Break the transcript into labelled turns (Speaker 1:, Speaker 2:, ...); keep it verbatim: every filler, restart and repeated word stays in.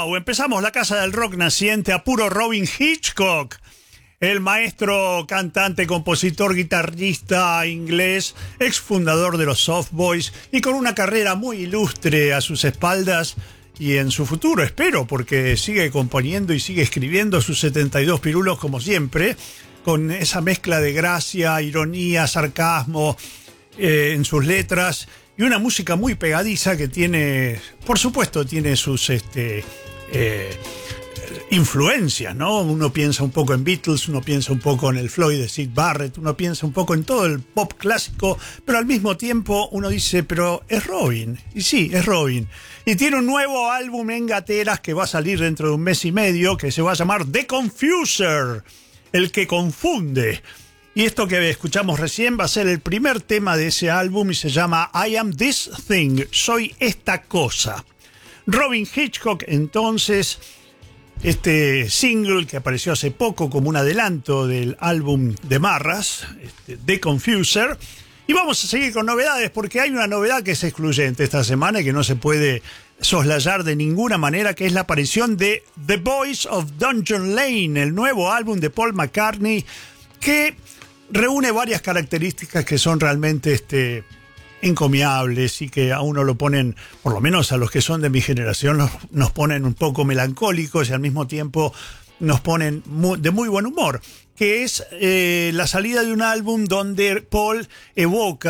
Speaker 1: Wow, empezamos la Casa del Rock naciente a puro Robin Hitchcock, el maestro, cantante, compositor, guitarrista inglés, exfundador de los Soft Boys y con una carrera muy ilustre a sus espaldas y en su futuro, espero, porque sigue componiendo y sigue escribiendo sus setenta y dos pirulos como siempre, con esa mezcla de gracia, ironía, sarcasmo eh, en sus letras y una música muy pegadiza que tiene, por supuesto, tiene sus este, eh, influencias, ¿no? Uno piensa un poco en Beatles, uno piensa un poco en el Floyd de Syd Barrett, uno piensa un poco en todo el pop clásico, pero al mismo tiempo uno dice, pero es Robin. Y sí, es Robin. Y tiene un nuevo álbum en gateras que va a salir dentro de un mes y medio, que se va a llamar The Confuser, el que confunde. Y esto que escuchamos recién va a ser el primer tema de ese álbum y se llama I Am This Thing, soy esta cosa. Robin Hitchcock, entonces, este single que apareció hace poco como un adelanto del álbum de Marras, este, The Confuser. Y vamos a seguir con novedades porque hay una novedad que es excluyente esta semana y que no se puede soslayar de ninguna manera, que es la aparición de The Boys of Dungeon Lane, el nuevo álbum de Paul McCartney, que reúne varias características que son realmente este, encomiables y que a uno lo ponen, por lo menos a los que son de mi generación, nos, nos ponen un poco melancólicos y al mismo tiempo nos ponen muy, de muy buen humor, que es eh, la salida de un álbum donde Paul evoca